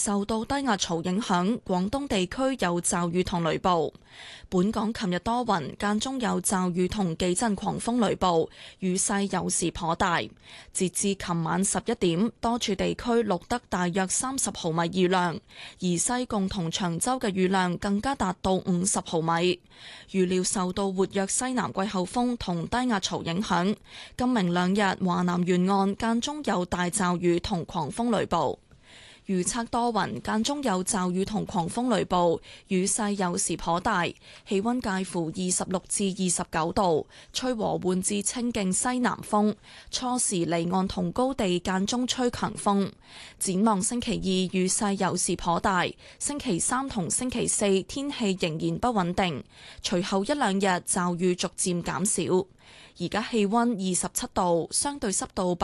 受到低壓槽影響，廣東地區有驟雨同雷暴。本港琴日多雲，間中有驟雨同幾陣狂風雷暴，雨勢有時頗大。截至琴晚11點，多處地區錄得大約30毫米雨量，而西貢同長洲嘅雨量更加達到50毫米。預料受到活躍西南季候風同低壓槽影響，今明兩日華南沿岸間中有大驟雨同狂風雷暴。預測多雲，間中有驟雨同狂風雷暴，雨勢有時頗大，氣溫介乎26至29度，吹和緩至清勁西南風，初時離岸同高地間中吹強風。展望星期二雨勢有時頗大，星期三同星期四天氣仍然不穩定，隨後一兩日驟雨逐漸減少。而家氣溫27度，相對濕度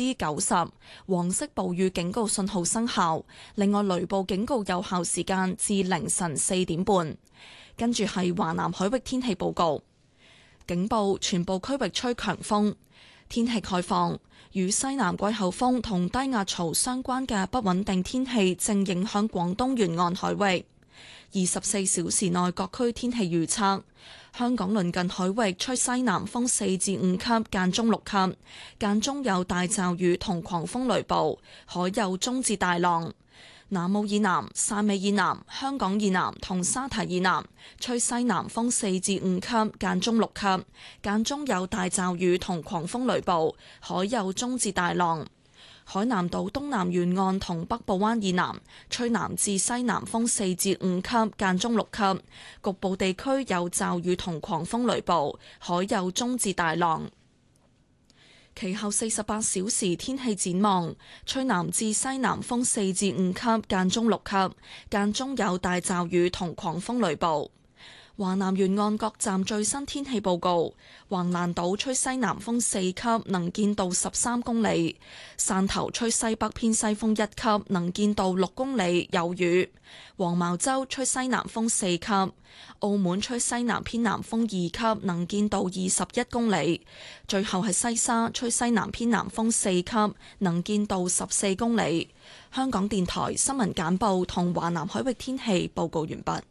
90%，黃色暴雨警告信號生效。另外，雷暴警告有效時間至凌晨4點半。跟住係華南海域天氣報告，警報全部區域吹強風。天氣概況，與西南季候風同低壓槽相關嘅不穩定天氣正影響廣東沿岸海域。24小時內各區天氣預測：香港鄰近海域吹西南風4至5級，間中6級，間中有大驟雨同狂風雷暴，海有中至大浪。南澳以南、汕尾以南、香港以南同沙堤以南吹西南風4至5級，間中6級，間中有大驟雨同狂風雷暴，海有中至大浪。海南島東南沿岸同北部灣以南吹南至西南風4至5級，間中6級，局部地區有驟雨同狂風雷暴，海有中至大浪。其後48小時天氣展望，吹南至西南風4至5級，間中6級，間中有大驟雨同狂風雷暴。華南沿岸各站最新天氣報告：橫瀾島吹西南風4級，能見度13公里；汕頭吹西北偏西風1級，能見度6公里，有雨；黃茅洲吹西南風4級；澳門吹西南偏南風2級，能見度21公里；最後係西沙吹西南偏南風4級，能見度14公里。香港電台新聞簡報同華南海域天氣報告完畢。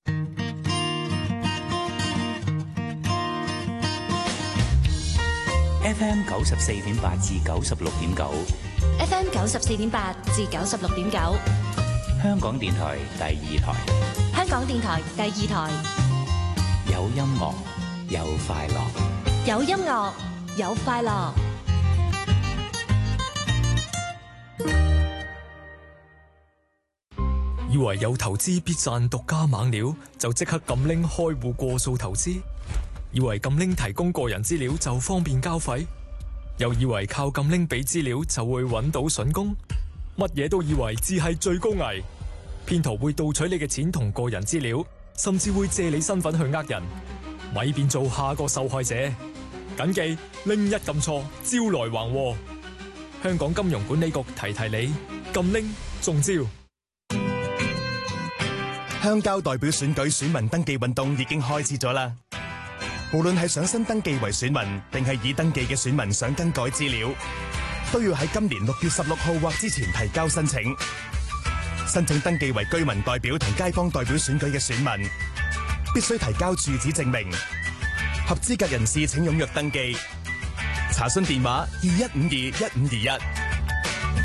FM 94.8至96.9 ，FM 94.8至96.9， 香港電台第2台， 香港電台第2台， 有音樂有快樂， 有音樂有快樂。 以為有投資必賺獨家猛料，就即刻撳拎開戶過數投資。以為撳拎提供個人資料就方便交費，又以為靠撳拎俾資料就會揾到筍工，乜嘢都以為只係最高危。騙徒會盜取你嘅錢同個人資料，甚至會借你身份去呃人，咪變做下個受害者。謹記拎一撳錯，招來橫禍。香港金融管理局提提你，撳拎中招。 鄉郊代表選舉選民登記運動已經開始咗啦。無論係想新登記為選民，定係已登記嘅選民想更改資料，都要喺今年6月16號或之前提交申請。申請登記為居民代表同街坊代表選舉嘅選民，必須提交住址證明。合資格人士請踴躍登記。查詢電話21521521。